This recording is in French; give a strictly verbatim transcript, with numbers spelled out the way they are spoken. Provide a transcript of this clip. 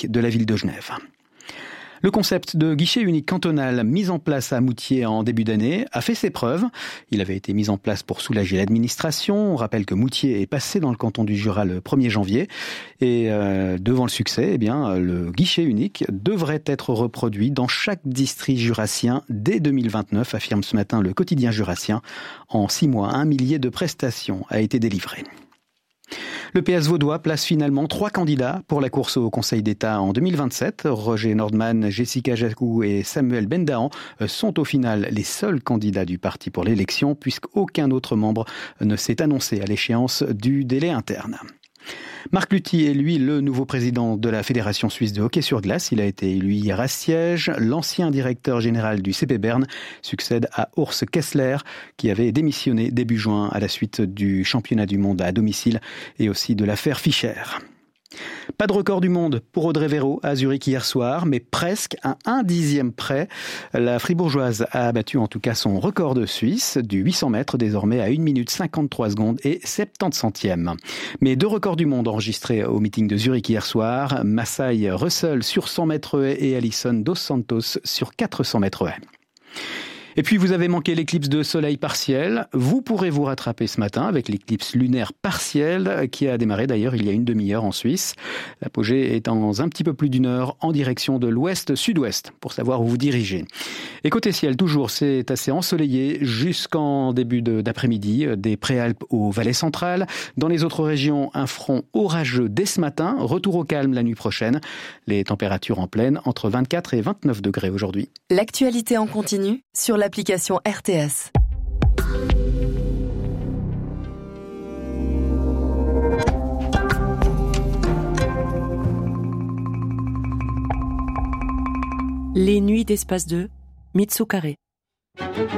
unique de la ville de Genève. Le concept de guichet unique cantonal mis en place à Moutier en début d'année a fait ses preuves. Il avait été mis en place pour soulager l'administration. On rappelle que Moutier est passé dans le canton du Jura le premier janvier. Et euh, devant le succès, eh bien, le guichet unique devrait être reproduit dans chaque district jurassien dès deux mille vingt-neuf, affirme ce matin le quotidien jurassien. En six mois, un millier de prestations a été délivré. Le P S vaudois place finalement trois candidats pour la course au Conseil d'État en deux mille vingt-sept. Roger Nordman, Jessica Jacou et Samuel Bendahan sont au final les seuls candidats du parti pour l'élection, puisqu'aucun autre membre ne s'est annoncé à l'échéance du délai interne. Marc Lutti est lui le nouveau président de la Fédération suisse de hockey sur glace. Il a été élu hier à Siège. L'ancien directeur général du C P Berne succède à Urs Kessler, qui avait démissionné début juin à la suite du championnat du monde à domicile et aussi de l'affaire Fischer. Pas de record du monde pour Audrey Véro à Zurich hier soir, mais presque à un dixième près. La fribourgeoise a battu en tout cas son record de Suisse du huit cents mètres, désormais à une minute cinquante-trois secondes et soixante-dix centièmes. Mais deux records du monde enregistrés au meeting de Zurich hier soir. Masai Russell sur cent mètres haies et Alison Dos Santos sur quatre cents mètres haies. Et puis vous avez manqué l'éclipse de soleil partiel. Vous pourrez vous rattraper ce matin avec l'éclipse lunaire partielle qui a démarré d'ailleurs il y a une demi-heure en Suisse. L'apogée est dans un petit peu plus d'une heure en direction de l'ouest-sud-ouest pour savoir où vous dirigez. Et côté ciel, toujours, c'est assez ensoleillé jusqu'en début de, d'après-midi, des Préalpes aux vallées centrales. Dans les autres régions, un front orageux dès ce matin. Retour au calme la nuit prochaine. Les températures en pleine entre vingt-quatre et vingt-neuf degrés aujourd'hui. L'actualité en continu sur l'application R T S. Les nuits d'Espace deux, Mitsukare.